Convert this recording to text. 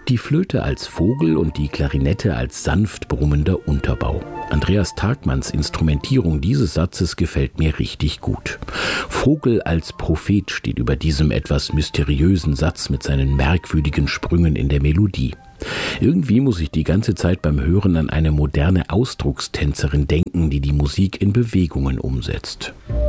Die Flöte als Vogel und die Klarinette als sanft brummender Unterbau. Andreas Tagmanns Instrumentierung dieses Satzes gefällt mir richtig gut. Vogel als Prophet steht über diesem etwas mysteriösen Satz mit seinen merkwürdigen Sprüngen in der Melodie. Irgendwie muss ich die ganze Zeit beim Hören an eine moderne Ausdruckstänzerin denken, die die Musik in Bewegungen umsetzt.